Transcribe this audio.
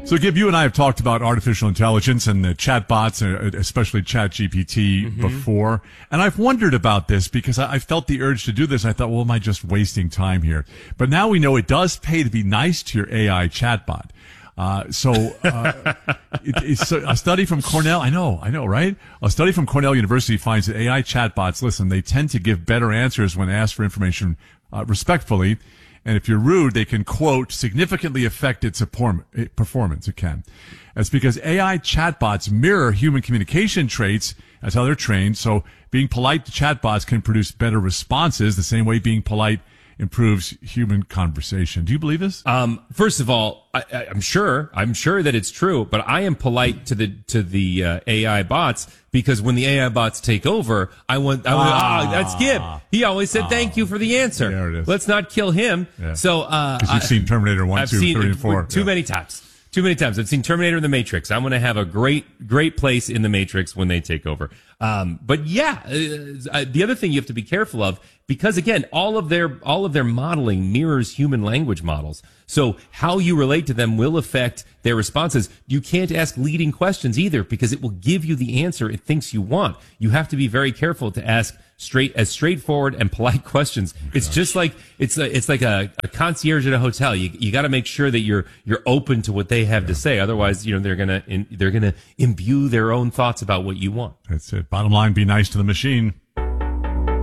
So, Gib, you and I have talked about artificial intelligence and the chatbots, especially ChatGPT, before. And I've wondered about this because I felt the urge to do this. I thought, well, am I just wasting time here? But now we know it does pay to be nice to your AI chatbot. It's a study from Cornell. I know, right? A study from Cornell University finds that AI chatbots, listen, they tend to give better answers when asked for information, respectfully. And if you're rude, they can, quote, significantly affect its performance. It can. That's because AI chatbots mirror human communication traits. That's how they're trained. So being polite to chatbots can produce better responses the same way being polite improves human conversation. Do you believe this? First of all, I'm sure that it's true, but I am polite to the AI bots because when the AI bots take over, that's Gib. He always said thank you for the answer. There it is. Let's not kill him. Yeah. So, because you've seen Terminator 1, 2, 3, and 4. Too many times. I've seen Terminator and The Matrix. I'm going to have a great place in The Matrix when they take over. But yeah, the other thing you have to be careful of, because again, all of their modeling mirrors human language models. So how you relate to them will affect their responses. You can't ask leading questions either because it will give you the answer it thinks you want. You have to be very careful to ask straightforward and polite questions. It's just like it's like a concierge at a hotel. You got to make sure that you're open to what they have to say. Otherwise, they're gonna imbue their own thoughts about what you want. That's it. Bottom line: be nice to the machine.